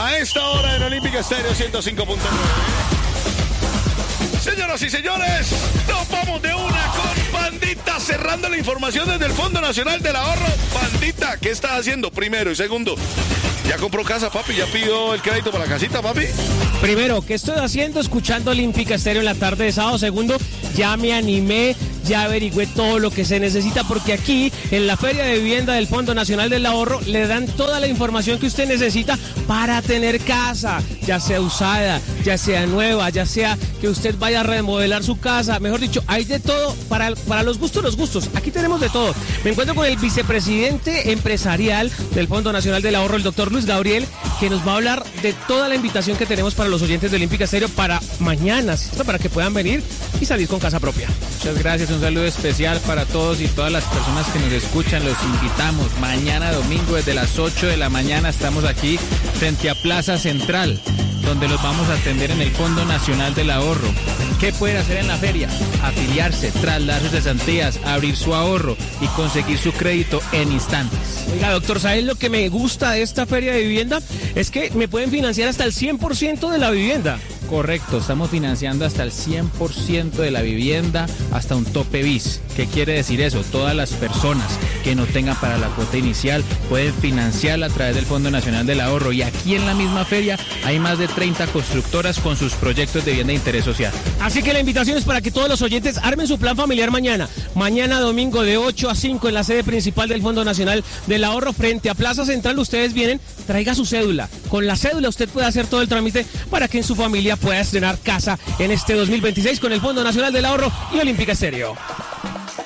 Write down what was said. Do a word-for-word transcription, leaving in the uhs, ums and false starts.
a esta hora en Olímpica Estéreo ciento cinco punto nueve. Señoras y señores, nos vamos de una con Pandita, cerrando la información desde el Fondo Nacional del Ahorro. Pandita, ¿qué estás haciendo? Primero y segundo, ¿ya compró casa, papi? ¿Ya pidió el crédito para la casita, papi? Primero, ¿qué estoy haciendo? Escuchando Olímpica Estéreo en la tarde de sábado. Segundo, ya me animé, ya averigüé todo lo que se necesita, porque aquí, en la Feria de Vivienda del Fondo Nacional del Ahorro, le dan toda la información que usted necesita para tener casa, ya sea usada, ya sea nueva, ya sea que usted vaya a remodelar su casa. Mejor dicho, hay de todo, para, para los gustos, los gustos. Aquí tenemos de todo. Me encuentro con el vicepresidente empresarial del Fondo Nacional del Ahorro, el doctor Luis Gabriel, que nos va a hablar de toda la invitación que tenemos para los oyentes de Olímpica Estéreo para mañana, ¿cierto? Para que puedan venir y salir con casa propia. Muchas gracias, un saludo especial para todos y todas las personas que nos escuchan. Los invitamos mañana domingo desde las ocho de la mañana. Estamos aquí frente a Plaza Central, donde los vamos a atender en el Fondo Nacional del Ahorro. ¿Qué pueden hacer en la feria? Afiliarse, trasladarse de cesantías, abrir su ahorro y conseguir su crédito en instantes. Oiga, doctor, ¿sabes lo que me gusta de esta feria de vivienda? Es que me pueden financiar hasta el cien por ciento de la vivienda. Correcto, estamos financiando hasta el cien por ciento de la vivienda, hasta un tope bis. ¿Qué quiere decir eso? Todas las personas que no tengan para la cuota inicial pueden financiarla a través del Fondo Nacional del Ahorro. Y aquí en la misma feria hay más de treinta constructoras con sus proyectos de vivienda de interés social. Así que la invitación es para que todos los oyentes armen su plan familiar mañana. Mañana domingo de ocho a cinco en la sede principal del Fondo Nacional del Ahorro, frente a Plaza Central. Ustedes vienen, traiga su cédula. Con la cédula usted puede hacer todo el trámite para que en su familia pueda estrenar casa en este dos mil veintiséis con el Fondo Nacional del Ahorro y Olímpica Estéreo.